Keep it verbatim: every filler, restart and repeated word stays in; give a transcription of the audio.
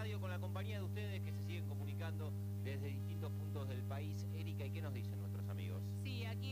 radio con la compañía de ustedes que se siguen comunicando desde distintos puntos del país. Erika, ¿y qué nos dicen nuestros amigos? Sí, aquí